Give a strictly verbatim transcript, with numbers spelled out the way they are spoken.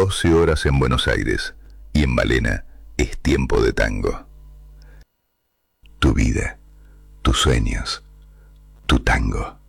doce horas en Buenos Aires y en Malena es tiempo de tango. Tu vida, tus sueños, tu tango.